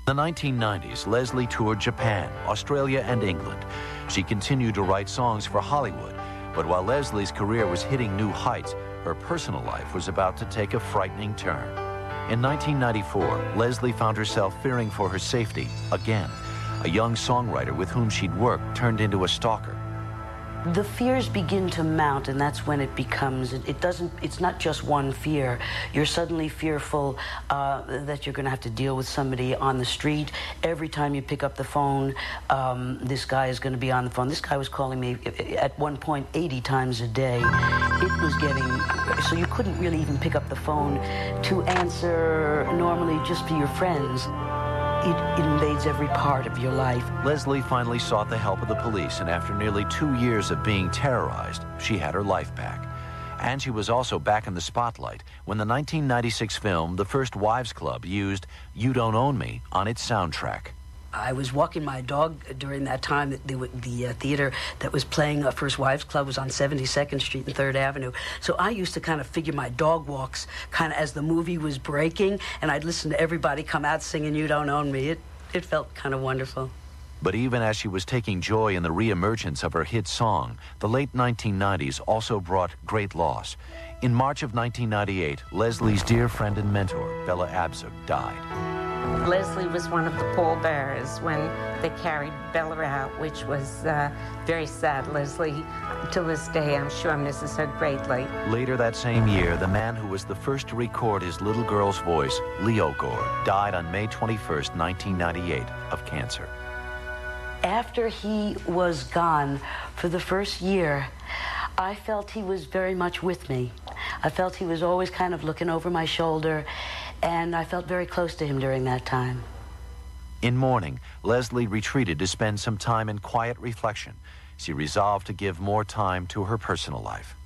In the 1990s, Leslie toured Japan, Australia, and England. She continued to write songs for Hollywood, but while Leslie's career was hitting new heights, her personal life was about to take a frightening turn. In 1994, Leslie found herself fearing for her safety again. A young songwriter with whom she'd worked turned into a stalker. The fears begin to mount, and that's when it becomes, it's not just one fear. You're suddenly fearful that you're going to have to deal with somebody on the street. Every time you pick up the phone, this guy is going to be on the phone. This guy was calling me at one point 80 times a day. It was getting, so you couldn't really even pick up the phone to answer normally just for your friends. It invades every part of your life. Leslie finally sought the help of the police, and after nearly 2 years of being terrorized, she had her life back. And she was also back in the spotlight when the 1996 film The First Wives Club used You Don't Own Me on its soundtrack. I was walking my dog during that time. The theater that was playing First Wives Club was on 72nd Street and 3rd Avenue. So I used to kind of figure my dog walks kind of as the movie was breaking, and I'd listen to everybody come out singing You Don't Own Me. It felt kind of wonderful. But even as she was taking joy in the reemergence of her hit song, the late 1990s also brought great loss. In March of 1998, Leslie's dear friend and mentor, Bella Abzug, died. Leslie was one of the pallbearers when they carried Bella out, which was very sad. Leslie, to this day, I'm sure, misses her greatly. Later that same year, the man who was the first to record his little girl's voice, Leo Gore, died on May 21st, 1998, of cancer. After he was gone for the first year, I felt he was very much with me. I felt he was always kind of looking over my shoulder, and I felt very close to him during that time. In mourning, Leslie retreated to spend some time in quiet reflection. She resolved to give more time to her personal life.